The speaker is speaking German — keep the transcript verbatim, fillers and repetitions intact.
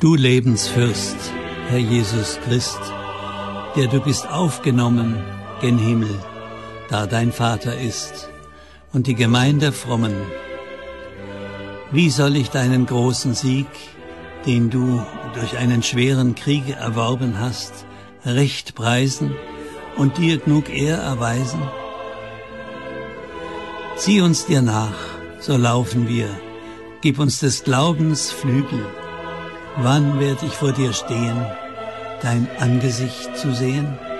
Du Lebensfürst, Herr Jesus Christ, der du bist aufgenommen gen Himmel, da dein Vater ist, und die Gemeinde der Frommen. Wie soll ich deinen großen Sieg, den du durch einen schweren Krieg erworben hast, recht preisen und dir genug Ehr erweisen? Zieh uns dir nach, so laufen wir, gib uns des Glaubens Flügel. Wann werd ich vor dir stehen, dein Angesicht zu sehen?